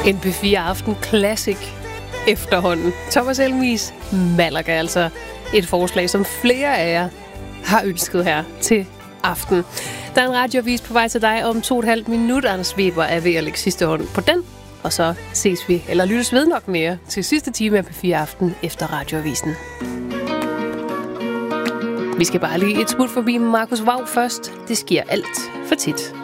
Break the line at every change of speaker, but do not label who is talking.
En P4 Aften Classic efterhånden. Thomas Helmigs Malaga, altså et forslag, som flere af jer har ønsket her til aften. Der er en radioavis på vej til dig om 2,5 minutter. Anders Weber er ved at lægge sidste hånd på den. Og så ses vi, eller lyttes ved nok mere, til sidste time af P4 Aften efter radioavisen. Vi skal bare lige et smut forbi Markus Vag først. Det sker alt for tit.